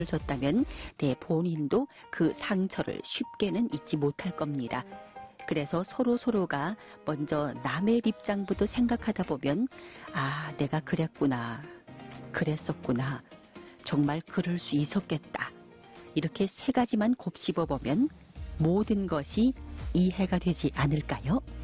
줬다면 내 본인도 그 상처를 쉽게는 잊지 못할 겁니다. 그래서 서로가 먼저 남의 입장부터 생각하다 보면 아, 내가 그랬구나, 그랬었구나, 정말 그럴 수 있었겠다, 이렇게 세 가지만 곱씹어 보면 모든 것이 이해가 되지 않을까요?